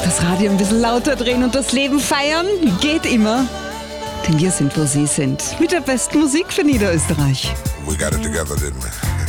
Das Radio ein bisschen lauter drehen und das Leben feiern geht immer. Denn wir sind, wo Sie sind. Mit der besten Musik für Niederösterreich. We got it together, didn't we?